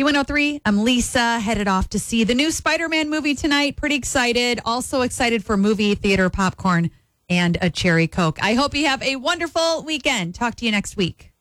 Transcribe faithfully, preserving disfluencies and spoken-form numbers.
one oh three, I'm Lisa, headed off to see the new Spider-Man movie tonight. Pretty excited. Also excited for movie theater popcorn and a cherry Coke. I hope you have a wonderful weekend. Talk to you next week.